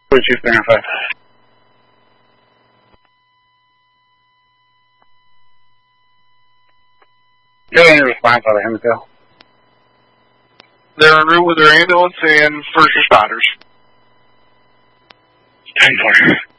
Chief Baron 5. Got any response out of Hemsdale? They're en route with their ambulance and first responders. 10-4.